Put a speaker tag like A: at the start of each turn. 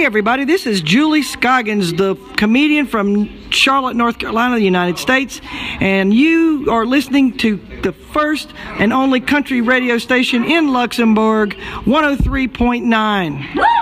A: everybody, this is Julie Scoggins, the comedian from Charlotte, North Carolina, the United States, and you are listening to the first and only country radio station in Luxembourg, 103.9.